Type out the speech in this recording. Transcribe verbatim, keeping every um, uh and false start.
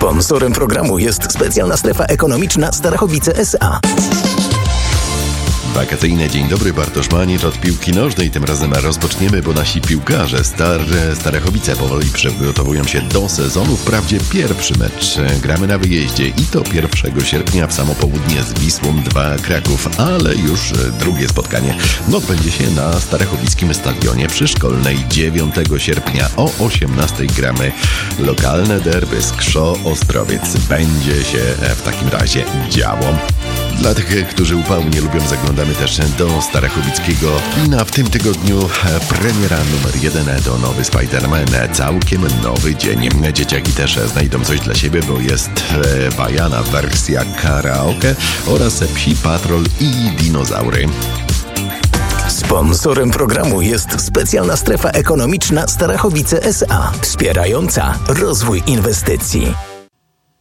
Sponsorem programu jest specjalna strefa ekonomiczna Starachowice S A. Wakacyjne dzień dobry, Bartosz Maniecz od piłki nożnej. Tym razem rozpoczniemy, bo nasi piłkarze Star Starachowice powoli przygotowują się do sezonu. Wprawdzie pierwszy mecz gramy na wyjeździe i to pierwszego sierpnia w samo południe z Wisłą dwa Kraków, ale już drugie spotkanie odbędzie się na Starachowickim Stadionie Przyszkolnej. dziewiątego sierpnia o osiemnastej gramy lokalne derby Skrzoo-Ostrowiec. Będzie się w takim razie działo. Dla tych, którzy upału nie lubią, zaglądamy też do Starachowickiego kina. W tym tygodniu premiera numer jeden to nowy Spider-Man. Całkiem nowy dzień. Dzieciaki też znajdą coś dla siebie, bo jest bajana wersja karaoke oraz Psi Patrol i dinozaury. Sponsorem programu jest specjalna strefa ekonomiczna Starachowice S A, wspierająca rozwój inwestycji.